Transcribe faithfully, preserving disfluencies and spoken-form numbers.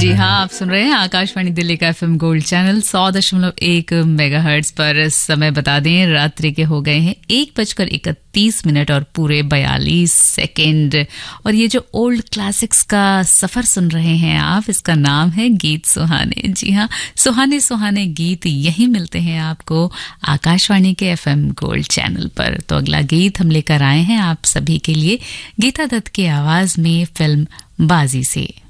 जी हाँ, आप सुन रहे हैं आकाशवाणी दिल्ली का एफएम गोल्ड चैनल सौ दशमलव एक मेगाहर्ट्ज पर। समय बता दें, रात्रि के हो गए हैं एक बजकर इकतीस मिनट और पूरे बयालीस सेकेंड। और ये जो ओल्ड क्लासिक्स का सफर सुन रहे हैं आप, इसका नाम है गीत सुहाने। जी हाँ, सुहाने सुहाने गीत यही मिलते हैं आपको आकाशवाणी के एफएम गोल्ड चैनल पर। तो अगला गीत हम लेकर आए हैं आप सभी के लिए, गीता दत्त की आवाज में फिल्म बाजी से।